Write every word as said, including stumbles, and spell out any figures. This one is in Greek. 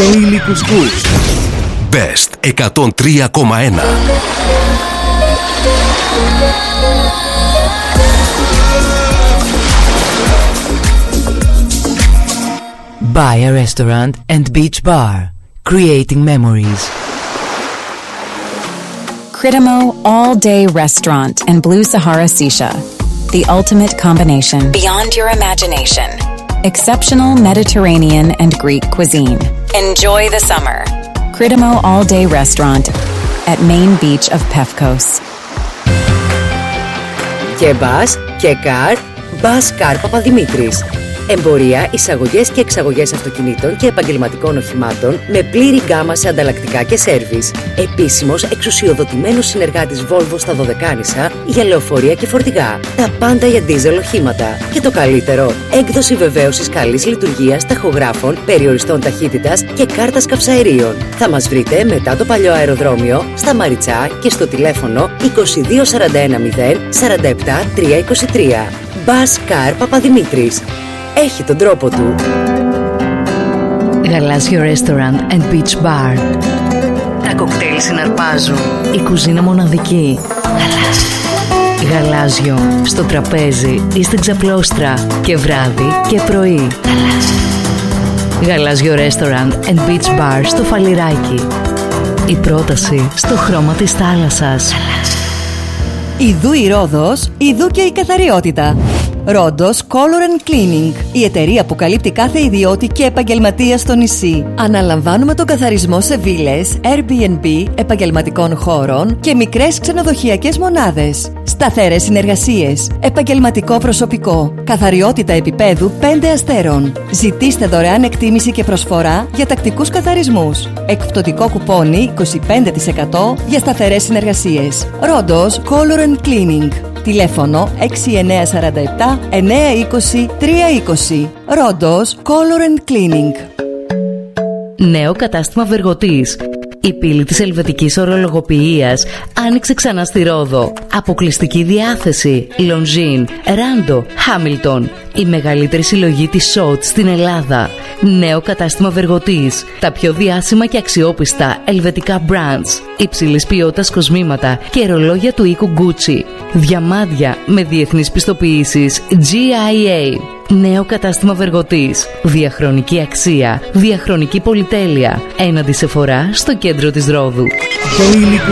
Daily Couscous. Best εκατόν τρία κόμμα ένα. Buy a restaurant and beach bar, creating memories. Critimo All-Day Restaurant and Blue Sahara Sisha. The ultimate combination. Beyond your imagination. Exceptional Mediterranean and Greek cuisine. Enjoy the summer. Critimo All-Day Restaurant at Main Beach of Pefkos. Και μπας και καρ, Μπας Καρ Παπαδημήτρης. Εμπορία, εισαγωγές και εξαγωγές αυτοκινήτων και επαγγελματικών οχημάτων με πλήρη γκάμα σε ανταλλακτικά και σέρβις. Επίσημος εξουσιοδοτημένος συνεργάτης Volvo στα Δωδεκάνησα για λεωφορεία και φορτηγά. Τα πάντα για ντίζελ οχήματα. Και το καλύτερο, έκδοση βεβαίωσης καλής λειτουργίας ταχογράφων, περιοριστών ταχύτητας και κάρτας καυσαερίων. Θα μας βρείτε μετά το παλιό αεροδρόμιο, στα Μαριτσά και στο τηλέφωνο είκοσι δύο σαράντα ένα μηδέν σαράντα επτά τριακόσια είκοσι τρία. Μπας Καρ Παπαδημήτρης. Έχει τον τρόπο του. Γαλάζιο Restaurant and Beach Bar. Τα κοκτέιλ συναρπάζουν. Η κουζίνα μοναδική. Γαλάζιο. Γαλάζιο. Στο τραπέζι ή στην ξαπλώστρα. Και βράδυ και πρωί. Γαλάζιο. Γαλάζιο Restaurant and Beach Bar στο Φαλιράκι. Η πρόταση στο χρώμα της θάλασσας. Ιδού η Ρόδος, ιδού και η καθαριότητα. Ρόντος Color and Cleaning, η εταιρεία που καλύπτει κάθε ιδιώτη και επαγγελματία στο νησί. Αναλαμβάνουμε τον καθαρισμό σε βίλες, Airbnb, επαγγελματικών χώρων και μικρές ξενοδοχειακές μονάδες. Σταθερές συνεργασίες, επαγγελματικό προσωπικό, καθαριότητα επίπεδου πέντε αστέρων. Ζητήστε δωρεάν εκτίμηση και προσφορά για τακτικούς καθαρισμούς. Εκπτωτικό κουπόνι είκοσι πέντε τοις εκατό για σταθερές συνεργασίες. Ρόντος Color and Cleaning. Τηλέφωνο έξι εννιά τέσσερα επτά εννιά είκοσι τρία είκοσι. Ρόντος Color and Cleaning. Νέο κατάστημα Βεργοτής. Η πύλη της ελβετικής ορολογοποιίας άνοιξε ξανά στη Ρόδο. Αποκλειστική διάθεση. Λονζίν, Ράντο, Χάμιλτον. Η μεγαλύτερη συλλογή της σοτ στην Ελλάδα. Νέο κατάστημα Βεργοτής. Τα πιο διάσημα και αξιόπιστα ελβετικά brands. Υψηλής ποιότητας κοσμήματα και ρολόγια του οίκου Gucci. Διαμάντια με διεθνείς πιστοποιήσεις τζι άι έι. Νέο κατάστημα Βεργοτής. Διαχρονική αξία. Διαχρονική πολυτέλεια. Έναντι Σεφορά στο κέντρο της Ρόδου.